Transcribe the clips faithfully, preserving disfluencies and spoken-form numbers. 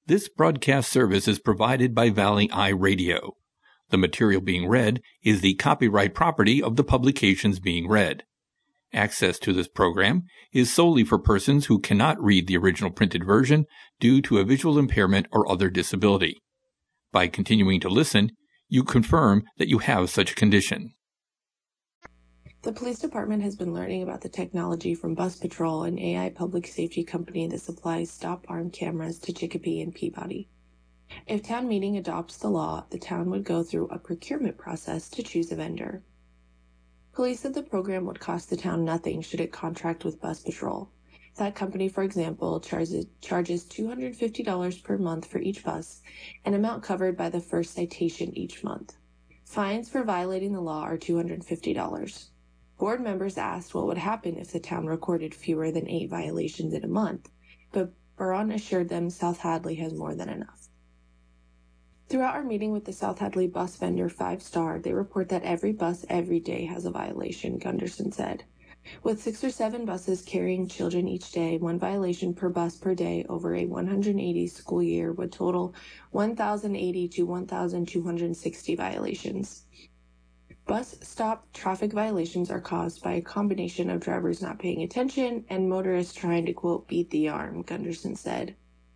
This broadcast service is provided by Valley Eye Radio. The material being read is the copyright property of the publications being read. Access to this program is solely for persons who cannot read the original printed version due to a visual impairment or other disability. By continuing to listen, you confirm that you have such a condition. The police department has been learning about the technology from Bus Patrol, an A I public safety company that supplies stop-arm cameras to Chicopee and Peabody. If town meeting adopts the law, the town would go through a procurement process to choose a vendor. Police said the program would cost the town nothing should it contract with Bus Patrol. That company, for example, charges, charges two hundred fifty dollars per month for each bus, an amount covered by the first citation each month. Fines for violating the law are two hundred fifty dollars. Board members asked what would happen if the town recorded fewer than eight violations in a month, but Baron assured them South Hadley has more than enough. Throughout our meeting with the South Hadley bus vendor Five Star, they report that every bus every day has a violation, Gunderson said. With six or seven buses carrying children each day, one violation per bus per day over a one hundred eighty school year would total one thousand eighty to one thousand two hundred sixty violations. Bus stop traffic violations are caused by a combination of drivers not paying attention and motorists trying to, quote, beat the arm, Gunderson said.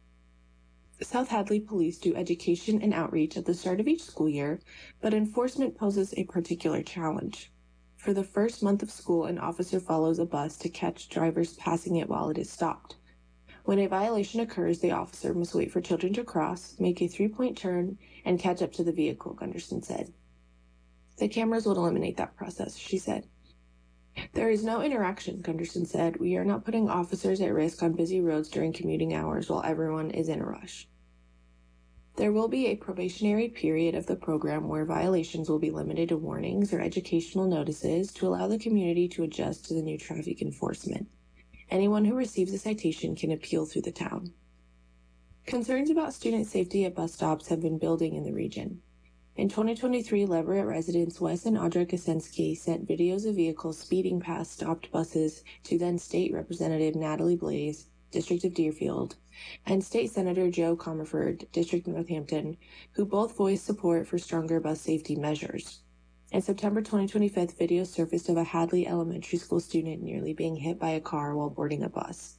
South Hadley police do education and outreach at the start of each school year, but enforcement poses a particular challenge. For the first month of school, an officer follows a bus to catch drivers passing it while it is stopped. When a violation occurs, the officer must wait for children to cross, make a three-point turn, and catch up to the vehicle, Gunderson said. The cameras will eliminate that process, she said. There is no interaction, Gunderson said. We are not putting officers at risk on busy roads during commuting hours while everyone is in a rush. There will be a probationary period of the program where violations will be limited to warnings or educational notices to allow the community to adjust to the new traffic enforcement. Anyone who receives a citation can appeal through the town. Concerns about student safety at bus stops have been building in the region. In twenty twenty-three, Leverett residents Wes and Audra Kosensky sent videos of vehicles speeding past stopped buses to then State Representative Natalie Blaze, District of Deerfield, and State Senator Joe Comerford, District of Northampton, who both voiced support for stronger bus safety measures. In September twenty twenty-five, videos surfaced of a Hadley Elementary School student nearly being hit by a car while boarding a bus.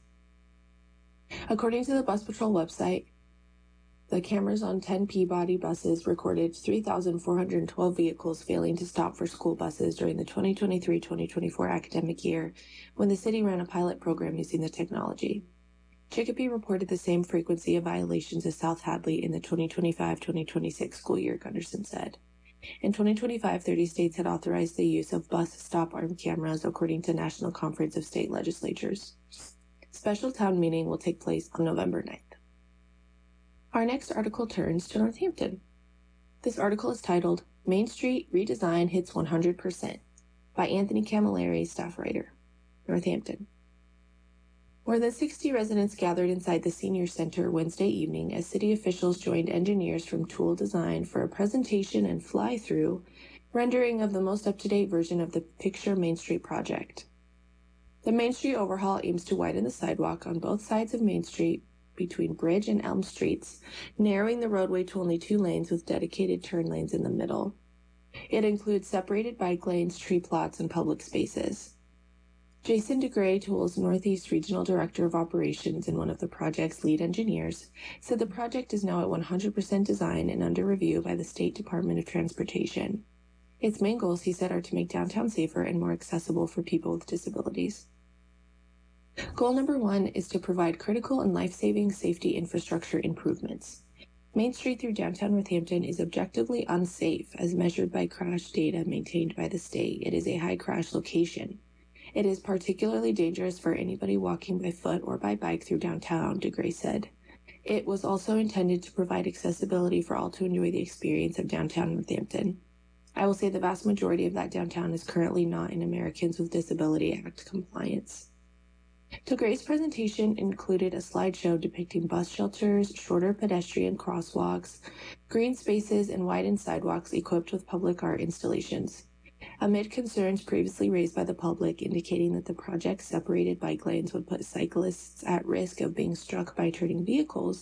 According to the Bus Patrol website, the cameras on ten Peabody buses recorded three thousand four hundred twelve vehicles failing to stop for school buses during the twenty twenty-three twenty twenty-four academic year when the city ran a pilot program using the technology. Chicopee reported the same frequency of violations as South Hadley in the twenty twenty-five twenty twenty-six school year, Gunderson said. In twenty twenty-five, thirty states had authorized the use of bus stop-arm cameras according to National Conference of State Legislatures. Special town meeting will take place on November ninth. Our next article turns to Northampton. This article is titled, Main Street Redesign Hits one hundred percent by Anthony Camilleri, staff writer, Northampton. More than sixty residents gathered inside the Senior Center Wednesday evening as city officials joined engineers from Tool Design for a presentation and fly-through rendering of the most up-to-date version of the Picture Main Street project. The Main Street overhaul aims to widen the sidewalk on both sides of Main Street between Bridge and Elm Streets, narrowing the roadway to only two lanes with dedicated turn lanes in the middle. It includes separated bike lanes, tree plots, and public spaces. Jason DeGray, Tool's Northeast Regional Director of Operations and one of the project's lead engineers, said the project is now at one hundred percent design and under review by the State Department of Transportation. Its main goals, he said, are to make downtown safer and more accessible for people with disabilities. Goal number one is to provide critical and life-saving safety infrastructure improvements. Main Street through downtown Northampton is objectively unsafe as measured by crash data maintained by the state. It is a high crash location. It is particularly dangerous for anybody walking by foot or by bike through downtown, DeGray said. It was also intended to provide accessibility for all to enjoy the experience of downtown Northampton. I will say the vast majority of that downtown is currently not in Americans with Disability Act compliance. DeGray's presentation included a slideshow depicting bus shelters, shorter pedestrian crosswalks, green spaces, and widened sidewalks equipped with public art installations. Amid concerns previously raised by the public indicating that the project's separated bike lanes would put cyclists at risk of being struck by turning vehicles,